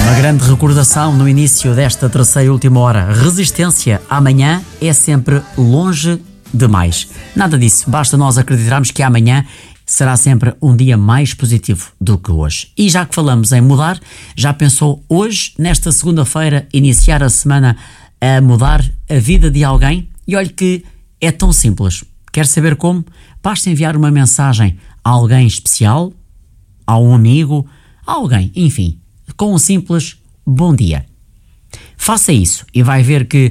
Uma grande recordação no início desta terceira e última hora. Resistência, amanhã é sempre longe demais. Nada disso, basta nós acreditarmos que amanhã será sempre um dia mais positivo do que hoje. E já que falamos em mudar, já pensou hoje, nesta segunda-feira, iniciar a semana a mudar a vida de alguém? E olhe que é tão simples. Quer saber como? Basta enviar uma mensagem a alguém especial, a um amigo, a alguém, enfim, com um simples bom dia. Faça isso e vai ver que